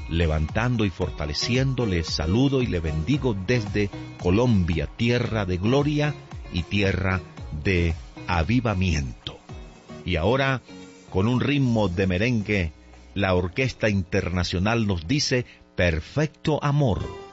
levantando y fortaleciendo, les saludo y les bendigo desde Colombia, tierra de gloria y tierra de avivamiento. Y ahora, con un ritmo de merengue, la Orquesta Internacional nos dice: perfecto amor.